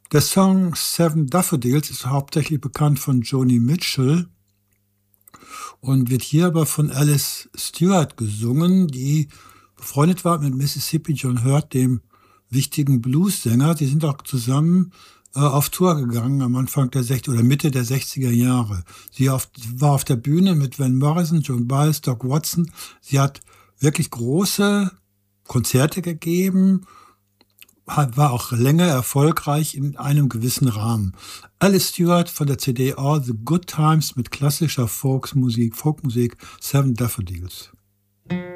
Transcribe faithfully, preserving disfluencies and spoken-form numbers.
Der Song Seven Daffodils ist hauptsächlich bekannt von Joni Mitchell und wird hier aber von Alice Stewart gesungen, die befreundet war mit Mississippi John Hurt, dem wichtigen Bluessänger. Die sind auch zusammen äh, auf Tour gegangen am Anfang der sechziger oder Mitte der sechziger Jahre. Sie auf, war auf der Bühne mit Van Morrison, Joan Baez, Doc Watson. Sie hat wirklich große Konzerte gegeben, war auch länger erfolgreich in einem gewissen Rahmen. Alice Stewart von der C D All the Good Times mit klassischer Folkmusik, Folkmusik, Seven Daffodils.